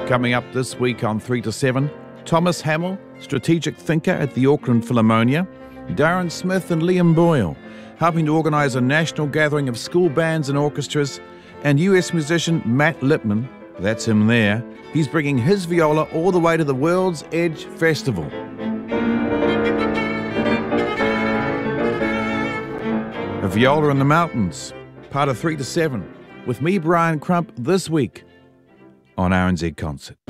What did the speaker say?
Coming up this week on 3 to 7, Thomas Hamill, strategic thinker at the Auckland Philharmonia, Darren Smith and Liam Boyle, helping to organise a national gathering of school bands and orchestras, and US musician Matt Lipman, that's him there, he's bringing his viola all the way to the World's Edge Festival. A Viola in the Mountains, part of 3 to 7, with me, Brian Crump, this week on RNZ Concert.